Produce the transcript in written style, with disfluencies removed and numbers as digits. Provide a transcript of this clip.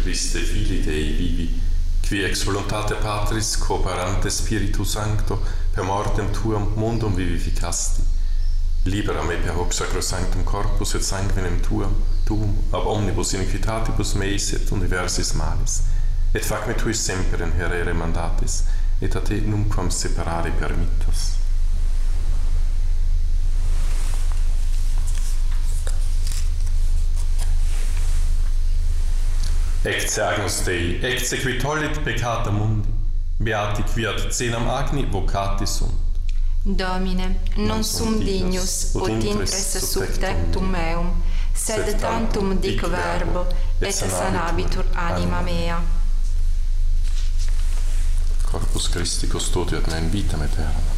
Christe, Filii Dei vivi, qui ex voluntate Patris cooperante Spiritu Sancto per mortem tuam mundum vivificasti. Libera me per hoc sacrosanctum corpus et sanguinem tuum ab omnibus iniquitatibus meis et universis malis, et fac me tui semper in herere mandatis, et a te numquam separare permittas. Ecce Agnus Dei, ecce qui tollit peccata mundi, beati quiat cenam agni vocati sunt. Domine, non sum dignus, ut intres sub tectum meum, sed tantum dic verbo, et sanabitur anima mea. Corpus Christi custodiat me in vitam aeternam.